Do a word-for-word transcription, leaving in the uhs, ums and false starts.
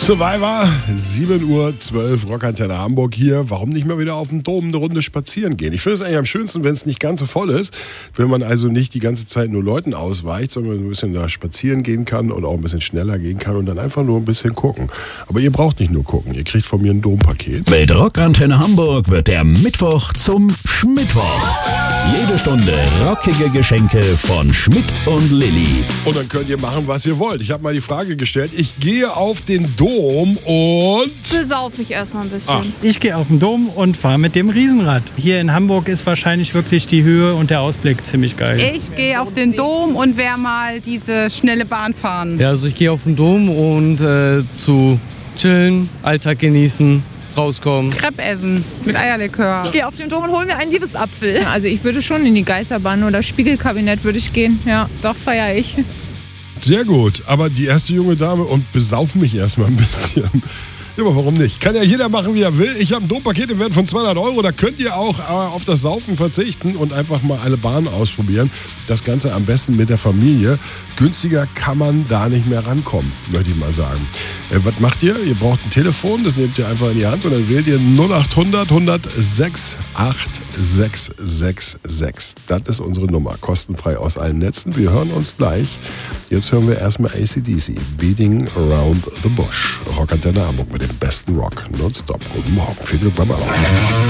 Survivor, sieben Uhr zwölf, Rockantenne Hamburg hier. Warum nicht mal wieder auf dem Dom eine Runde spazieren gehen? Ich finde es eigentlich am schönsten, wenn es nicht ganz so voll ist. Wenn man also nicht die ganze Zeit nur Leuten ausweicht, sondern ein bisschen da spazieren gehen kann und auch ein bisschen schneller gehen kann und dann einfach nur ein bisschen gucken. Aber ihr braucht nicht nur gucken, ihr kriegt von mir ein Dompaket. Mit Rockantenne Hamburg wird der Mittwoch zum Schmittwoch. Jede Stunde rockige Geschenke von Schmidt und Lilly. Und dann könnt ihr machen, was ihr wollt. Ich habe mal die Frage gestellt, ich gehe auf den Dom und... Besauf mich erstmal ein bisschen. Ach. Ich gehe auf den Dom und fahre mit dem Riesenrad. Hier in Hamburg ist wahrscheinlich wirklich die Höhe und der Ausblick ziemlich geil. Ich gehe auf den Dom und werde mal diese schnelle Bahn fahren. Ja, also ich gehe auf den Dom und äh, zu chillen, Alltag genießen, rauskommen. Crepe essen mit Eierlikör. Ich gehe auf den Dom und hole mir einen Liebesapfel. Also ich würde schon in die Geisterbahn oder Spiegelkabinett würde ich gehen. Ja, doch feiere ich. Sehr gut, aber die erste junge Dame und besauf mich erstmal ein bisschen. Ja, aber warum nicht? Kann ja jeder machen, wie er will. Ich habe ein Dompaket im Wert von zweihundert Euro. Da könnt ihr auch äh, auf das Saufen verzichten und einfach mal alle Bahnen ausprobieren. Das Ganze am besten mit der Familie. Günstiger kann man da nicht mehr rankommen, möchte ich mal sagen. Äh, was macht ihr? Ihr braucht ein Telefon, das nehmt ihr einfach in die Hand und dann wählt ihr null acht hundert hundert sechs acht sechs sechs sechs. Das ist unsere Nummer, kostenfrei aus allen Netzen. Wir hören uns gleich. Jetzt hören wir erstmal A C D C, Beating Around the Bush. Rockantenne Hamburg mit dem besten Rock. Nonstop. Guten Morgen. Viel Glück beim Anruf.